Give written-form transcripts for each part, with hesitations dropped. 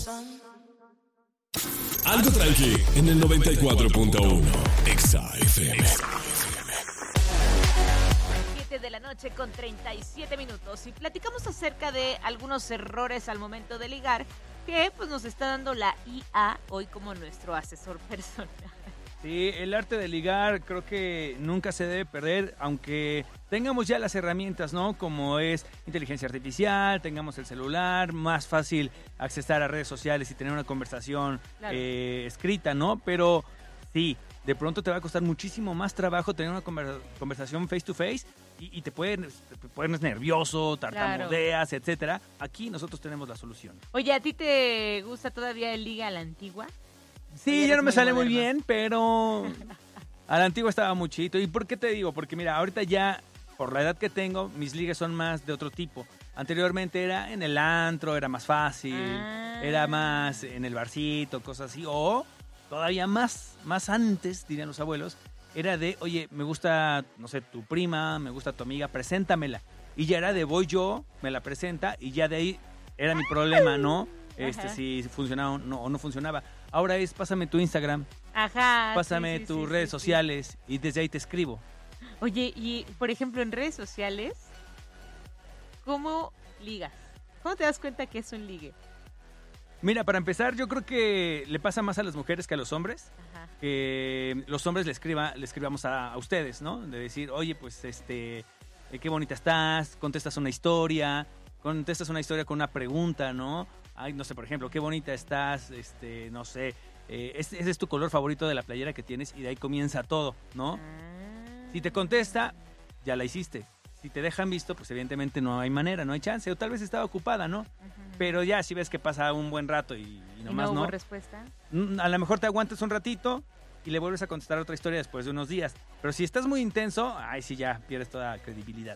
Algo tranqui en el 94.1 Exa FM. 7 de la noche con 37 minutos y platicamos acerca de algunos errores al momento de ligar que pues nos está dando la IA hoy como nuestro asesor personal. Sí, el arte de ligar creo que nunca se debe perder, aunque tengamos ya las herramientas, ¿no? Como es inteligencia artificial, tengamos el celular, más fácil accesar a redes sociales y tener una conversación Claro. escrita, ¿no? Pero sí, de pronto te va a costar muchísimo más trabajo tener una conversación face to face y te pones nervioso, tartamudeas, etcétera. Aquí nosotros tenemos la solución. Oye, ¿a ti te gusta todavía el liga a la antigua? Sí, ya no me muy sale muy moderno. bien, pero a la antigua estaba muy chido. ¿Y por qué te digo? Porque mira, ahorita ya, por la edad que tengo, mis ligas son más de otro tipo. Anteriormente era en el antro, era más fácil, era más en el barcito, cosas así. O todavía más antes, dirían los abuelos, era de, oye, me gusta, no sé, tu prima, me gusta tu amiga, preséntamela. Y ya era de voy yo, me la presenta y ya de ahí era mi problema, ¿no? Si funcionaba o no funcionaba. Ahora es, pásame tu Instagram, Ajá. pásame sí, tus sí, redes sí. sociales y desde ahí te escribo. Oye, y por ejemplo en redes sociales, ¿cómo ligas? ¿Cómo te das cuenta que es un ligue? Mira, para empezar, yo creo que le pasa más a las mujeres que a los hombres. Ajá. Que los hombres le escribamos a ustedes, ¿no? De decir, oye, pues, qué bonita estás, contestas una historia con una pregunta, ¿no? Ay, no sé, por ejemplo, qué bonita estás, no sé, ese es tu color favorito de la playera que tienes y de ahí comienza todo, ¿no? Si te contesta, ya la hiciste. Si te dejan visto, pues evidentemente no hay manera, no hay chance, o tal vez estaba ocupada, ¿no? Pero ya si ves que pasa un buen rato y nomás ¿Y no hubo no, respuesta? a lo mejor te aguantas un ratito y le vuelves a contestar otra historia después de unos días. Pero si estás muy intenso, ay, sí, ya pierdes toda credibilidad.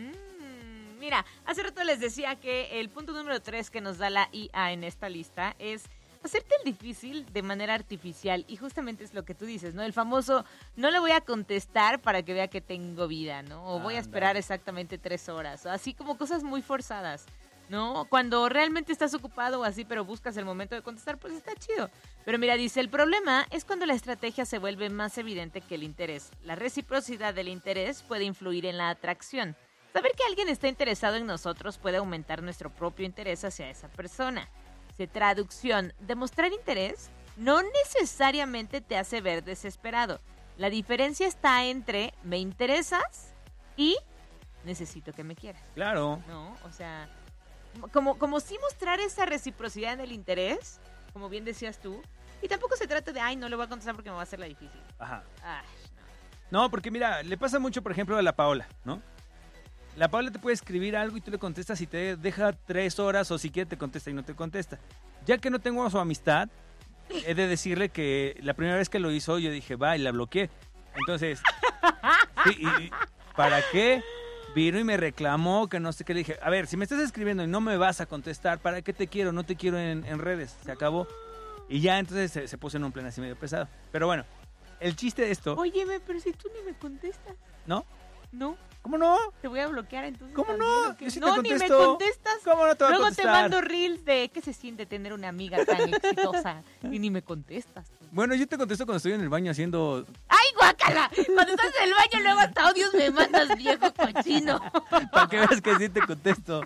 Mira, hace rato les decía que el punto número 3 que nos da la IA en esta lista es hacerte el difícil de manera artificial. Y justamente es lo que tú dices, ¿no? El famoso, no le voy a contestar para que vea que tengo vida, ¿no? O voy a esperar exactamente 3 horas. O así como cosas muy forzadas, ¿no? Cuando realmente estás ocupado o así, pero buscas el momento de contestar, pues está chido. Pero mira, dice, el problema es cuando la estrategia se vuelve más evidente que el interés. La reciprocidad del interés puede influir en la atracción. Saber que alguien está interesado en nosotros puede aumentar nuestro propio interés hacia esa persona. Traducción, demostrar interés no necesariamente te hace ver desesperado. La diferencia está entre me interesas y necesito que me quieras. Claro. ¿No? O sea, como sí mostrar esa reciprocidad en el interés, como bien decías tú, y tampoco se trata de, ay, no le voy a contestar porque me va a hacer la difícil. Ajá. Ay, No, porque mira, le pasa mucho, por ejemplo, a la Paola, ¿no? La Paola te puede escribir algo y tú le contestas y te deja 3 horas o si quiere te contesta y no te contesta. Ya que no tengo su amistad, he de decirle que la primera vez que lo hizo yo dije, va, y la bloqueé. Entonces, sí, y ¿para qué? Vino y me reclamó que no sé qué. Le dije, a ver, si me estás escribiendo y no me vas a contestar, ¿para qué te quiero? No te quiero en redes. Se acabó. Y ya entonces se puso en un plan así medio pesado. Pero bueno, el chiste de esto... Óyeme, pero si tú ni me contestas. ¿No? No. ¿Cómo no? Te voy a bloquear entonces. ¿Cómo también, no? ¿o qué? Yo sí te No, ni me contesto. contestas. ¿Cómo no te voy a Luego contestar? te mando reels de qué se siente tener una amiga tan exitosa y ni me contestas. Bueno, yo te contesto cuando estoy en el baño haciendo... ¡Ay, guácala! Cuando estás en el baño luego hasta audios me mandas, viejo cochino. Para que veas que sí te contesto.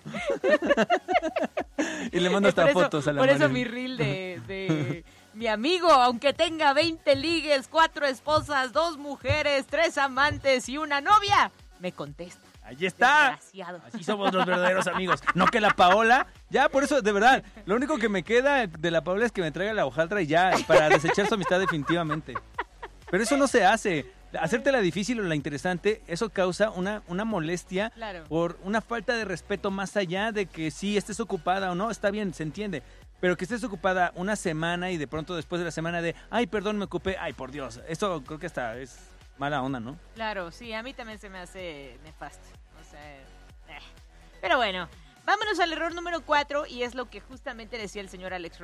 Y le mando hasta Por eso- fotos a la Por eso Mariel. mi reel de mi amigo, aunque tenga 20 ligues, 4 esposas, 2 mujeres, 3 amantes y una novia, me contesta. Ahí está. Desgraciado. Así somos los verdaderos amigos. No que la Paola. Ya, por eso, de verdad, lo único que me queda de la Paola es que me traiga la hojaldra y ya, para desechar su amistad definitivamente. Pero eso no se hace. Hacértela difícil o la interesante, eso causa una molestia Claro. por una falta de respeto más allá de que sí estés ocupada o no, está bien, se entiende. Pero que estés ocupada una semana y de pronto después de la semana de, ay, perdón, me ocupé, ay, por Dios. Esto creo que hasta es mala onda, ¿no? Claro, sí, a mí también se me hace nefasto. O sea, Pero bueno, vámonos al error número 4 y es lo que justamente decía el señor Alex